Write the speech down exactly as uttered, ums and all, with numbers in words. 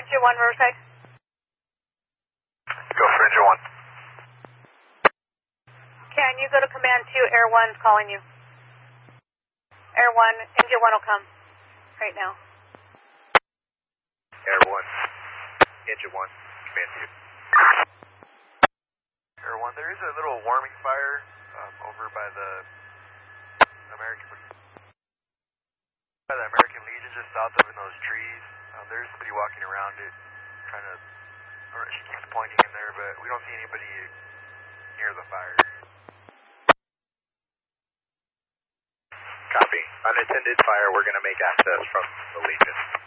Engine one, Riverside. Go for Engine one. Can you go to Command two? Air one's calling you. Air one, Engine one will come right now. Air one, Engine one, Command two. Air one, there is a little warming fire um, over by the American by the American Legion, just south of in those trees. Um, there's somebody walking around it, trying to. Or she keeps pointing in there, but we don't see anybody near the fire. Copy. Unattended fire. We're going to make access from the Legion.